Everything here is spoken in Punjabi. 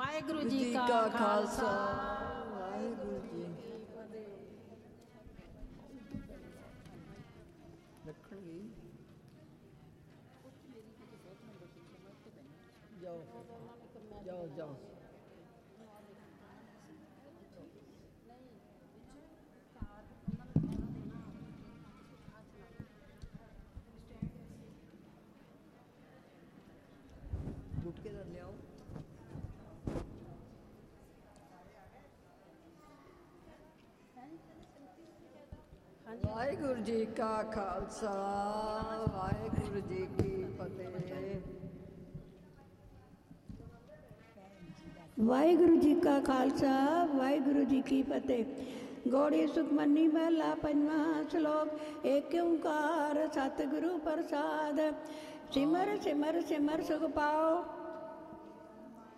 ਵਾਹਿਗੁਰੂ ਜੀ ਕਾ ਖਾਲਸਾ ਵਾਹਿਗੁਰੂ ਜੀ ਕੀ ਫਤਿਹ। ਰੱਖਣਗੇ ਜਾਓ ਜਾਓ ਜਾਓ। ਗੁਟਕੇ ਦਾ ਲਿਆਓ। ਵਾਹਿਗੁਰੂ ਜੀ ਕਾ ਖਾਲਸਾ ਵਾਹਿਗੁਰੂ ਜੀ ਕੀ ਫਤਿਹ। ਵਾਹਿਗੁਰੂ ਜੀ ਕਾ ਖਾਲਸਾ ਵਾਹਿਗੁਰੂ ਜੀ ਕੀ ਫਤਿਹ। ਗੌੜੀ ਸੁਖਮਨੀ ਮਹਲਾ ਪੰਜਵਾਂ ਸ਼ਲੋਕ। ਏਕ ਓੰਕਾਰ ਸਤਿਗੁਰੂ ਪ੍ਰਸਾਦ। ਸਿਮਰ ਸਿਮਰ ਸਿਮਰ ਸੁਖ ਪਾਓ